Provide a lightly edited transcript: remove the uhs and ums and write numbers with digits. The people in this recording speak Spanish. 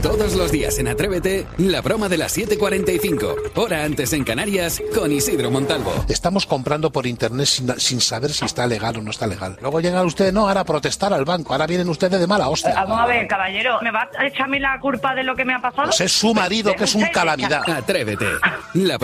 Todos los días en Atrévete, la broma de las 7:45, hora antes en Canarias, con Isidro Montalvo. Estamos comprando por internet sin saber si está legal o no está legal. Luego llegan ustedes, no, ahora a protestar al banco, ahora vienen ustedes de mala hostia. Vamos a ver, caballero, ¿me va a echar a mí la culpa de lo que me ha pasado? Pues es su marido que es un calamidad. Atrévete, la